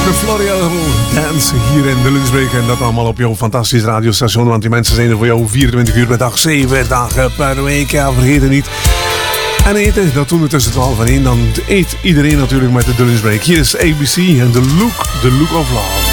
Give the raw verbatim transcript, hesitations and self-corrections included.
Florial Dance hier in de lunchbreak. En dat allemaal op jouw fantastisch radiostation. Want die mensen zijn er voor jou vierentwintig uur per dag, zeven dagen per week. Ja, vergeet het niet. En eten, dat doen we tussen twaalf en één. Dan eet iedereen natuurlijk met de lunchbreak. Hier is A B C en The Look, The Look of Love.